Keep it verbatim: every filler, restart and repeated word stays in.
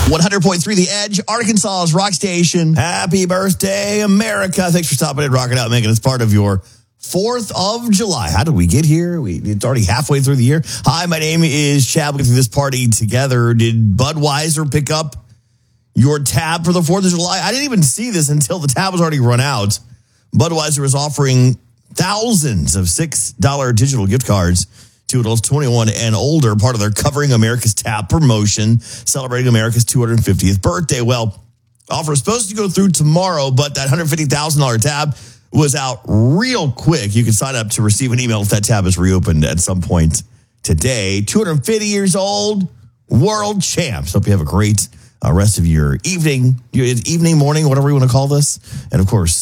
one hundred point three The Edge, Arkansas's rock station. Happy birthday, America. Thanks for stopping in, rocking out, making us part of your fourth of July. How did we get here? We, it's already halfway through the year. Hi, my name is Chad. We're going through this party together. Did Budweiser pick up your tab for the fourth of July? I didn't even see this until the tab was already run out. Budweiser is offering thousands of six dollar digital gift cards to adults twenty-one and older, part of their Covering America's Tab promotion, celebrating America's two hundred fiftieth birthday. Well, offer is supposed to go through tomorrow, but that one hundred fifty thousand dollars tab was out real quick. You can sign up to receive an email if that tab is reopened at some point today. two hundred fifty years old, world champs. Hope you have a great uh, rest of your evening, your evening, morning, whatever you want to call this. And of course,